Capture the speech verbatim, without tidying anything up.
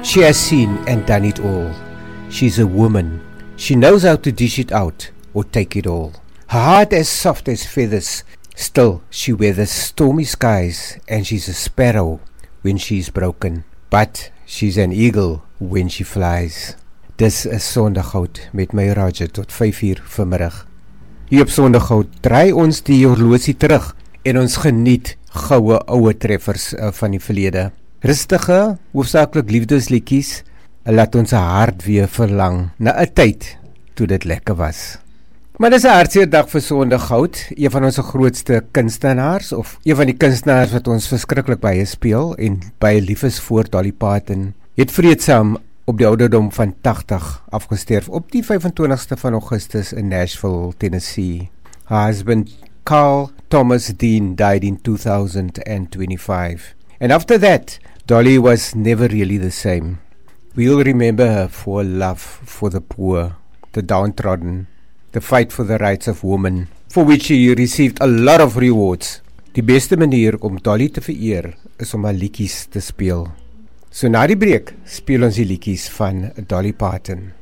She has seen and done it all. She's a woman. She knows how to dish it out or take it all. Her heart as soft as feathers. Still, she weathers stormy skies, and she's a sparrow when she's broken. But she's an eagle when she flies. Dis is Sondaghout met my Roger tot vyf uur vanmiddag. Hier op Sondaghout draai ons die horlosie terug en ons geniet goue ouwe treffers uh, van die verlede. Rustige, hoofsaaklik liefdesliedjies, laat ons hart weer verlang na 'n tyd toe dit lekker was. Maar dis 'n hartseer dag vir Sondaghout, een van ons grootste kunstenaars, of een van die kunstenaars wat ons verskriklik baie speel en baie lief is voor Dolly Parton, het vreedsaam op die ouderdom van tachtig afgesterf op die vyfentwintigste van Augustus in Nashville, Tennessee. Her husband, Carl Thomas Dean, died in two thousand twenty-five. And after that, Dolly was never really the same. We'll remember her for her love for the poor, the downtrodden, the fight for the rights of women, for which she received a lot of rewards. Die beste manier om Dolly te vereer is om haar liedjies te speel. So na die breek speel ons die liedjies van Dolly Parton.